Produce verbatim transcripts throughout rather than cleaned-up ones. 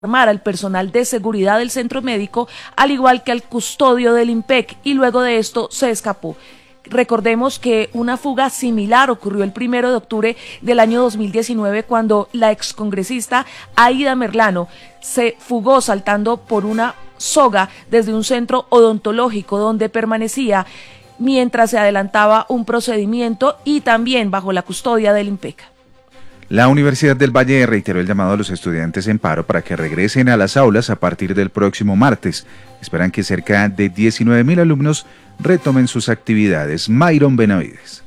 armar al personal de seguridad del centro médico, al igual que al custodio del IMPEC, y luego de esto se escapó. Recordemos que una fuga similar ocurrió el primero de octubre del año dos mil diecinueve, cuando la excongresista Aida Merlano se fugó saltando por una soga desde un centro odontológico donde permanecía mientras se adelantaba un procedimiento y también bajo la custodia del IMPEC. La Universidad del Valle reiteró el llamado a los estudiantes en paro para que regresen a las aulas a partir del próximo martes. Esperan que cerca de diecinueve mil alumnos retomen sus actividades. Mayron Benavides.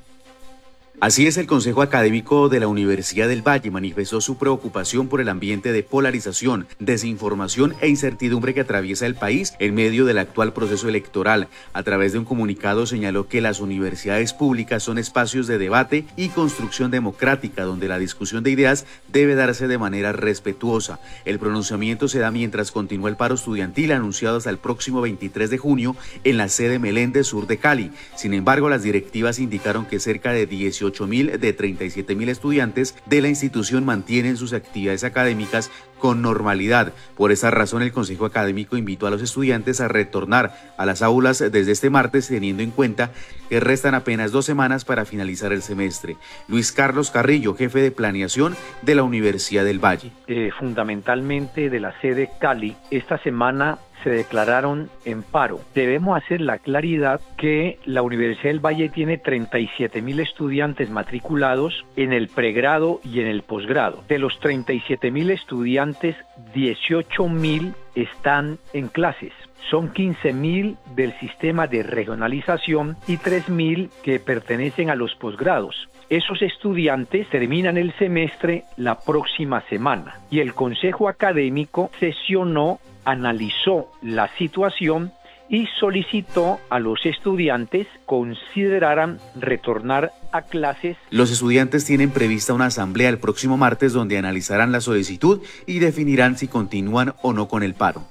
Así es, el Consejo Académico de la Universidad del Valle manifestó su preocupación por el ambiente de polarización, desinformación e incertidumbre que atraviesa el país en medio del actual proceso electoral. A través de un comunicado señaló que las universidades públicas son espacios de debate y construcción democrática, donde la discusión de ideas debe darse de manera respetuosa. El pronunciamiento se da mientras continúa el paro estudiantil anunciado hasta el próximo veintitrés de junio en la sede Meléndez Sur de Cali. Sin embargo, las directivas indicaron que cerca de dieciocho mil de treinta y siete mil estudiantes de la institución mantienen sus actividades académicas con normalidad. Por esa razón, el Consejo Académico invitó a los estudiantes a retornar a las aulas desde este martes, teniendo en cuenta que restan apenas dos semanas para finalizar el semestre. Luis Carlos Carrillo, jefe de planeación de la Universidad del Valle. Eh, fundamentalmente de la sede Cali, esta semana se declararon en paro. Debemos hacer la claridad que la Universidad del Valle tiene treinta y siete mil estudiantes matriculados en el pregrado y en el posgrado. De los treinta y siete mil estudiantes, dieciocho mil están en clases. Son quince mil del sistema de regionalización y tres mil que pertenecen a los posgrados. Esos estudiantes terminan el semestre la próxima semana y el Consejo Académico sesionó, analizó la situación y solicitó a los estudiantes consideraran retornar a clases. Los estudiantes tienen prevista una asamblea el próximo martes donde analizarán la solicitud y definirán si continúan o no con el paro.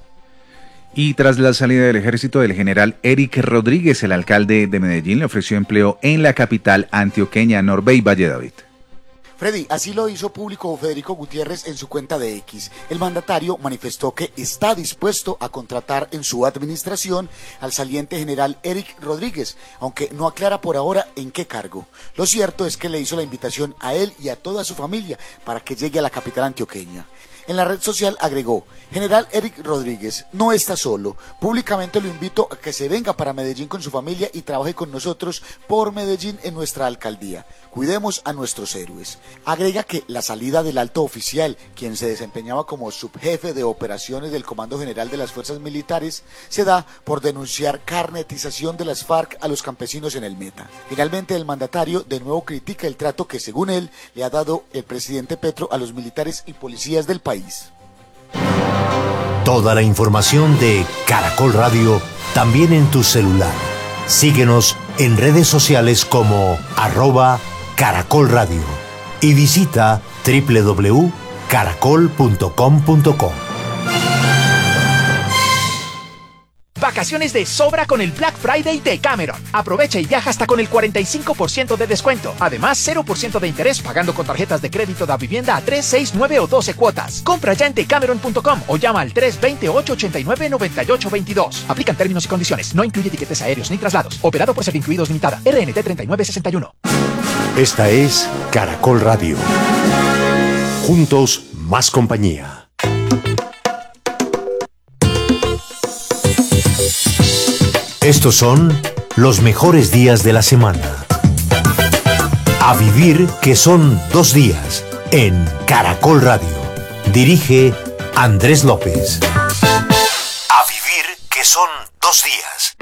Y tras la salida del ejército del general Eric Rodríguez, el alcalde de Medellín le ofreció empleo en la capital antioqueña. Norbey Valledavid. Freddy, así lo hizo público Federico Gutiérrez en su cuenta de X. El mandatario manifestó que está dispuesto a contratar en su administración al saliente general Eric Rodríguez, aunque no aclara por ahora en qué cargo. Lo cierto es que le hizo la invitación a él y a toda su familia para que llegue a la capital antioqueña. En la red social agregó: General Eric Rodríguez no está solo, públicamente lo invito a que se venga para Medellín con su familia y trabaje con nosotros por Medellín en nuestra alcaldía. Cuidemos a nuestros héroes. Agrega que la salida del alto oficial, quien se desempeñaba como subjefe de operaciones del Comando General de las Fuerzas Militares, se da por denunciar carnetización de las FARC a los campesinos en el Meta. Finalmente, el mandatario de nuevo critica el trato que, según él, le ha dado el presidente Petro a los militares y policías del país. Toda la información de Caracol Radio también en tu celular. Síguenos en redes sociales como arroba Caracol Radio y visita doble u doble u doble u punto caracol punto com punto co. Vacaciones de sobra con el Black Friday de Cameron. Aprovecha y viaja hasta con el cuarenta y cinco por ciento de descuento. Además, cero por ciento de interés pagando con tarjetas de crédito de vivienda a tres, seis, nueve o doce cuotas. Compra ya en decameron punto com o llama al tres dos cero, ocho ocho nueve, nueve ocho dos dos. Aplican términos y condiciones. No incluye tiquetes aéreos ni traslados. Operado por Servincluidos Limitada. R N T treinta y nueve sesenta y uno. Esta es Caracol Radio. Juntos, más compañía. Estos son los mejores días de la semana. A vivir que son dos días en Caracol Radio. Dirige Andrés López. A vivir que son dos días.